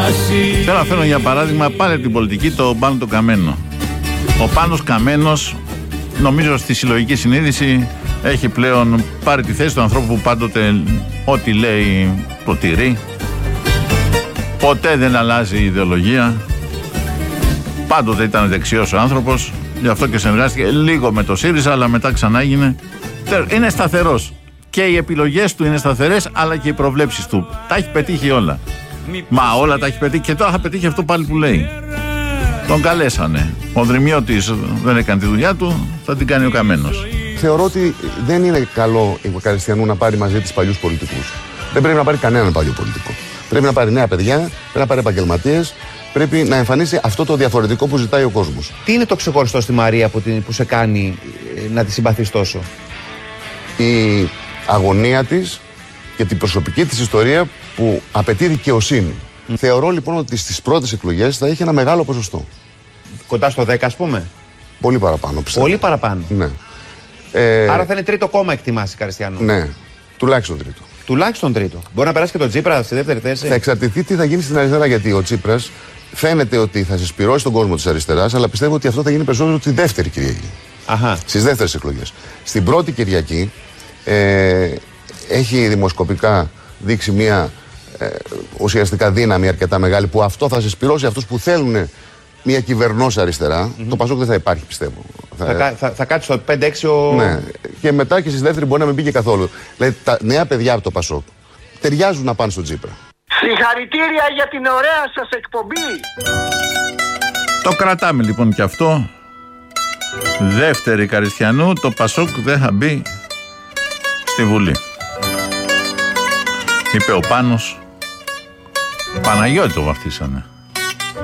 Θέλω να φέρω για παράδειγμα πάλι την πολιτική το Πάνο τον Καμένο. Ο Πάνος Καμένος, νομίζω στη συλλογική συνείδηση, έχει πλέον πάρει τη θέση του ανθρώπου που πάντοτε ό,τι λέει το τηρεί. Ποτέ δεν αλλάζει η ιδεολογία. Πάντοτε ήταν δεξιός ο άνθρωπος. Γι' αυτό και συνεργάστηκε λίγο με το ΣΥΡΙΖΑ, αλλά μετά ξανά έγινε. Είναι σταθερός. Και οι επιλογές του είναι σταθερές, αλλά και οι προβλέψεις του. Τα έχει πετύχει όλα. Μα όλα τα έχει πετύχει και τώρα θα πετύχει αυτό πάλι που λέει. Τον καλέσανε. Ο Δρυμιώτης δεν έκανε τη δουλειά του, θα την κάνει ο Καμένος. Θεωρώ ότι δεν είναι καλό η Καριστιανού να πάρει μαζί της παλιούς πολιτικούς. Δεν πρέπει να πάρει κανέναν παλιό πολιτικό. Πρέπει να πάρει νέα παιδιά, πρέπει να πάρει επαγγελματίες, πρέπει να εμφανίσει αυτό το διαφορετικό που ζητάει ο κόσμος. Τι είναι το ξεχωριστό στη Μαρία που σε κάνει να τη συμπαθείς τόσο? Η αγωνία της και την προσωπική της ιστορία που απαιτεί δικαιοσύνη. Θεωρώ λοιπόν ότι στις πρώτες εκλογές θα έχει ένα μεγάλο ποσοστό. Κοντά στο 10 ας πούμε? Πολύ παραπάνω πιστεύω. Πολύ παραπάνω. Ναι. Άρα θα είναι τρίτο κόμμα, εκτιμάς, Καριστιανού? Ναι, τουλάχιστον τρίτο. Τουλάχιστον τρίτο. Μπορεί να περάσει και τον Τσίπρα στη δεύτερη θέση. Θα εξαρτηθεί τι θα γίνει στην αριστερά, γιατί ο Τσίπρας φαίνεται ότι θα συσπυρώσει τον κόσμο της αριστεράς, αλλά πιστεύω ότι αυτό θα γίνει περισσότερο τη δεύτερη Κυριακή. Στις δεύτερες εκλογές. Στην πρώτη Κυριακή έχει δημοσκοπικά δείξει μια ουσιαστικά δύναμη αρκετά μεγάλη, που αυτό θα συσπυρώσει αυτούς που θέλουν μια κυβερνώσα αριστερά. Το Πασόκ δεν θα υπάρχει, πιστεύω. Θα κάτσει στο 5-6 ο... Ναι. Και μετά και στις δεύτερη μπορεί να μην πήγε καθόλου. Δηλαδή τα νέα παιδιά από το Πασόκ ταιριάζουν να πάνε στον Τσίπρα. Συγχαρητήρια για την ωραία σας εκπομπή. Το κρατάμε λοιπόν και αυτό. Δεύτερη Καριστιανού, το Πασόκ δεν θα μπει στη Βουλή. Είπε ο Πάνος. Παναγιώτη το βαφτίσανε.